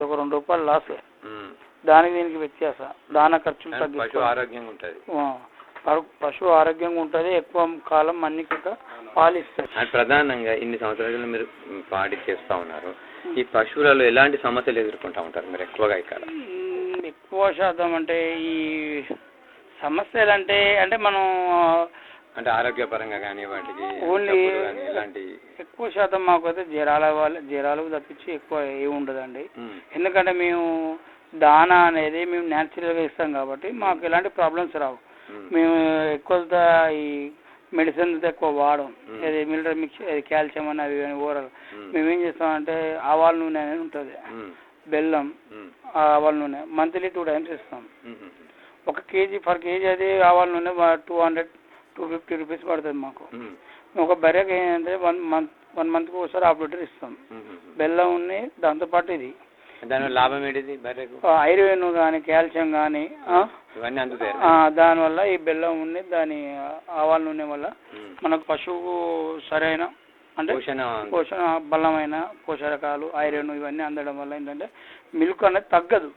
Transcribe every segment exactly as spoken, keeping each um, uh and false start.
ఒక రెండు రూపాయలు లాస్. ఉమ్. దానికి దీనికి వ్యత్యాసం. దాన ఖర్చులు తగ్గి పశువు ఆరోగ్యంగా ఉంటుంది. పశువు ఆరోగ్యంగా ఉంటుంది, ఎక్కువ కాలం మన్నిక పాలిస్తుంది. అది ప్రధానంగా ఇన్ని సంవత్సరాలు మీరు పాడి చేస్తూ ఉన్నారు. ఈ పశువులలో ఎలాంటి సమస్యలు ఎదుర్కొంటూ ఉంటారు మీరు ఎక్కువగా ఇక్కడ? ఎక్కువ శాతం అంటే ఈ సమస్యలు అంటే అంటే మనం అంటే ఆరోగ్యపరంగా కానీ వాటికి ఓన్లీ ఇలాంటి ఎక్కువ శాతం మాకైతే జ్వరాల వాళ్ళ జ్వరాలకు తప్పించి ఎక్కువ ఏమి ఉండదండి. ఎందుకంటే మేము దానా అనేది మేము న్యాచురల్గా ఇస్తాం కాబట్టి మాకు ఎలాంటి ప్రాబ్లమ్స్ రావు. మేము ఎక్కువ ఈ మెడిసిన్ ఎక్కువ వాడం, అది మినరల్ మిక్స్, అది కాల్షియం అని అవి ఓరల్. మేమేం చేస్తామంటే ఆవాల నూనె అనేది ఉంటుంది, బెల్లం, ఆవాల నూనె మంత్లీ టూ టైమ్స్ ఇస్తాం. ఒక కేజీ పర్ కేజీ అది ఆవాల నూనె two hundred two fifty rupees పడుతుంది మాకు. ఒక బర్రెకి ఏంటంటే వన్ మంత్ వన్ మంత్కి ఒకసారి హాఫ్ లీటర్ ఇస్తాం. బెల్లం ఉన్నాయి, దాంతోపాటు ఇది. దాని లాభం ఏంటిది బర్రెకు? ఐరన్ కానీ కాల్షియం కానీ ఇవన్నీ అందుతాయి. దానివల్ల ఈ బెల్లం ఉంది, దాని ఆవాల నూనె వల్ల మనకు పశువుకు సరైన అంటే పోషణ బలమైన పోషకాలు ఐరన్ ఇవన్నీ అందడం వల్ల ఏంటంటే మిల్క్ అనేది తగ్గదు.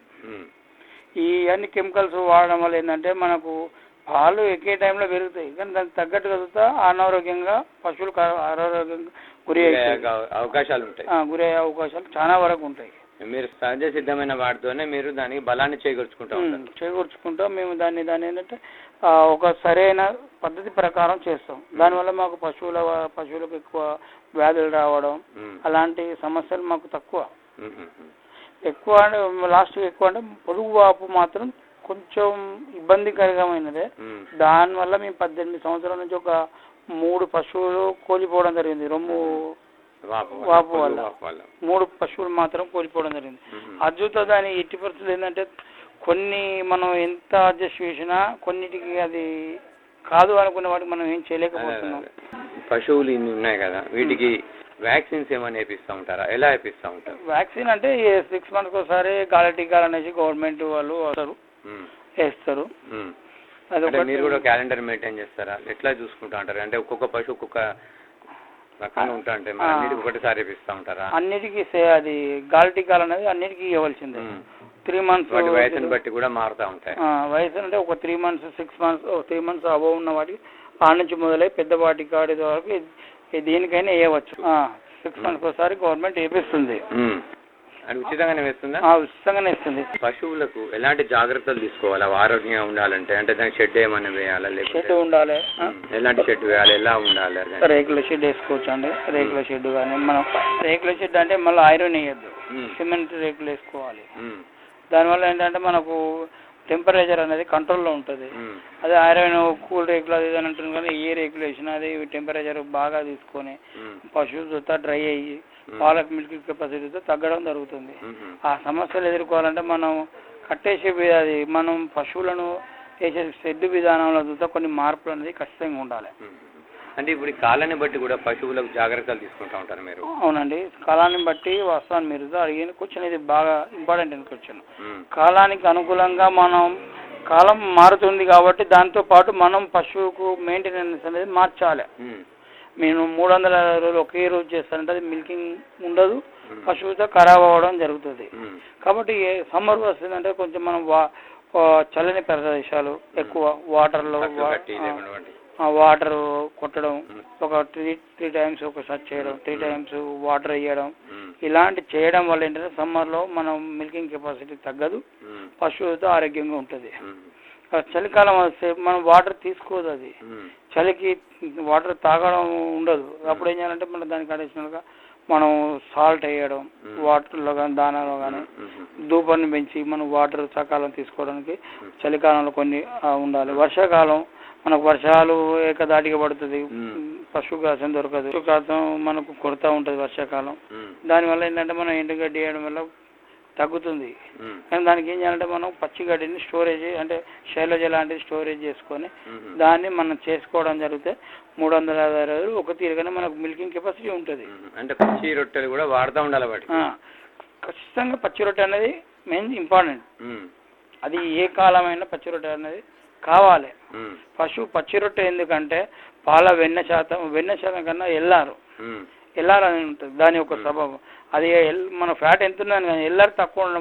ఈ అన్ని కెమికల్స్ వాడడం వల్ల ఏంటంటే మనకు పాలు ఎక్కే టైంలో పెరుగుతాయి, కానీ దానికి తగ్గట్టు కలుగుతా అనారోగ్యంగా పశువులకు అనారోగ్యంగా గురి అవకాశాలు ఉంటాయి గురి అయ్యే అవకాశాలు చాలా వరకు ఉంటాయి. మీరు సహజ సిద్ధమైన వాటితోనే మీరు దానికి బలాన్ని చేకూర్చుకుంటాం చేకూర్చుకుంటాం మేము దాన్ని దాన్ని ఏంటంటే ఒక సరైన పద్ధతి ప్రకారం చేస్తాం. దానివల్ల మాకు పశువుల పశువులకు ఎక్కువ వ్యాధులు రావడం అలాంటి సమస్యలు మాకు తక్కువ. ఎక్కువ అంటే లాస్ట్ ఎక్కువ అంటే పొదుగు వాపు మాత్రం కొంచెం ఇబ్బందికరమైనదే. దానివల్ల మేము పద్దెనిమిది సంవత్సరాల నుంచి ఒక మూడు పశువులు కోల్పోవడం జరిగింది. రొమ్ము వాపు వల్ల మూడు పశువులు మాత్రం కోల్పోవడం జరిగింది. అద్భుత దాని ఎట్టి పరిస్థితులు ఏంటంటే కొన్ని మనం ఎంత అడ్జస్ట్ చేసినా కొన్నిటికి అది కాదు అనుకున్న వాటికి మనం ఏం చేయలేకపోతున్నాం. పశువులు ఇన్ని ఉన్నాయి కదా, వీటికి వ్యాక్సిన్స్ ఏమైనా వేపిస్తూ ఉంటారా? ఎలా వేపిస్తూ ఉంటారు? వ్యాక్సిన్ అంటే సిక్స్ మంత్స్కి ఒకసారి గాలి టీకాలు అనేసి గవర్నమెంట్ వాళ్ళు వస్తారు వేస్తారు. మీరు కూడా క్యాలెండర్ మెయింటైన్ చేస్తారా? ఎట్లా చూసుకుంటా ఉంటారు? అంటే ఒక్కొక్క పశువు ఒక్కొక్క రకంగా ఉంటా అంటే అన్నిటికి ఒకటిసారి వేపిస్తూ ఉంటారా? అన్నిటికీ అది గాలి టీకాలు అనేది అన్నిటికీ ఇవ్వాల్సిందే. త్రీ మంత్స్ వయసుని బట్టి కూడా మారుతూ ఉంటాయి. వయసు అంటే ఒక three months six months three months above ఉన్న వాటికి ఆ నుంచి మొదలై పెద్ద వాటి కాడి వరకు దేనికైనా వేయవచ్చు. సిక్స్ మంత్స్ ఒకసారి గవర్నమెంట్ వేపిస్తుంది. అది ఉచితంగానే వేస్తుందా? ఉచితంగానే ఇస్తుంది. పశువులకు ఎలాంటి జాగ్రత్తలు తీసుకోవాలి ఆరోగ్యంగా ఉండాలంటే? అంటే దానికి షెడ్ ఏమైనా వేయాలా? షెడ్ ఉండాలి. ఎలాంటి షెడ్ వేయాలి? ఎలా ఉండాలి? రేకుల షెడ్ వేసుకోవచ్చు అండి. రేకుల షెడ్ కానీ మనం రేకుల షెడ్ అంటే మళ్ళీ ఐరన్ వేయద్దు, సిమెంట్ రేకులు వేసుకోవాలి. దానివల్ల ఏంటంటే మనకు టెంపరేచర్ అనేది కంట్రోల్లో ఉంటుంది. అదే ఐరన్ కూల్ రేకులు అది అని అంటుంది, కానీ ఏ రేకులు వేసినా అది టెంపరేచర్ బాగా తీసుకొని పశువు చూస్తా డ్రై అయ్యి పాలకు మిల్క్ కెపాసిటీతో తగ్గడం జరుగుతుంది. ఆ సమస్యలు ఎదుర్కోవాలంటే మనం కట్టేసే అది మనం పశువులను వేసే షెడ్ విధానంలో చూస్తే కొన్ని మార్పులు అనేది ఖచ్చితంగా ఉండాలి. అంటే ఇప్పుడు కాలాన్ని బట్టి కూడా పశువులకు జాగ్రత్తలు తీసుకుంటూ ఉంటారు మీరు? అవునండి, కాలాన్ని బట్టి వస్తాను. మీరు అడిగిన క్వశ్చన్ ఇది బాగా ఇంపార్టెంట్ అయిన క్వశ్చన్. కాలానికి అనుకూలంగా మనం కాలం మారుతుంది కాబట్టి దాంతో పాటు మనం పశువుకు మెయింటెనెన్స్ అనేది మార్చాలి. నేను మూడు వందల అరవై రోజులు ఒకే రోజు చేస్తానంటే అది మిల్కింగ్ ఉండదు, పశువుతో ఖరాబ్ అవ్వడం జరుగుతుంది. కాబట్టి సమ్మర్ వస్తుందంటే కొంచెం మనం వా చల్లని ప్రదేశాలు ఎక్కువ వాటర్లో వాటర్ కొట్టడం, ఒక త్రీ త్రీ టైమ్స్ ఒకసారి చేయడం, త్రీ టైమ్స్ వాటర్ వేయడం, ఇలాంటి చేయడం వల్ల ఏంటంటే సమ్మర్లో మనం మిల్కింగ్ కెపాసిటీ తగ్గదు, పశువుతో ఆరోగ్యంగా ఉంటుంది. చలికాలం వస్తే మనం వాటర్ తీసుకోదు, అది చలికి వాటర్ తాగడం ఉండదు. అప్పుడు ఏం చేయాలంటే మనం దానికి అడిషనల్గా మనం సాల్ట్ వేయడం వాటర్లో కానీ దానాలో కానీ ధూపాన్ని పెంచి మనం వాటర్ సకాలం తీసుకోవడానికి చలికాలంలో కొన్ని ఉండాలి. వర్షాకాలం మనకు వర్షాలు ఏకదాటిగా పడుతుంది, పశువు కాసం దొరకదు, పశువు కాసం మనకు కొరత ఉంటుంది వర్షాకాలం. దానివల్ల ఏంటంటే మనం ఎండుగడ్డి వేయడం వల్ల తగ్గుతుంది. కానీ దానికి ఏం చేయాలంటే మనం పచ్చిగడ్డిని స్టోరేజ్ అంటే శైలజ లాంటిది స్టోరేజ్ చేసుకొని దాన్ని మనం చేసుకోవడం జరిగితే మూడు వందల యాభై రోజులు ఒక తీరుగానే మనకు మిల్కింగ్ కెపాసిటీ ఉంటుంది. అంటే పచ్చి రొట్టెలు కూడా వాడుతూ ఉండాలి వాటి. ఖచ్చితంగా పచ్చి రొట్టె అనేది మెయిన్ ఇంపార్టెంట్. అది ఏ కాలమైనా పచ్చి రొట్టె అనేది కావాలి. పశువు పచ్చి రొట్టె ఎందుకంటే పాల వెన్న శాతం వెన్న శాతం కన్నా ఎల్లారు ఎల్లారు అని ఉంటుంది దాని ఒక సబబు. అది మన ఫ్యాట్ ఎంత ఉన్నదని కానీ ఎల్లారు తక్కువ ఉండడం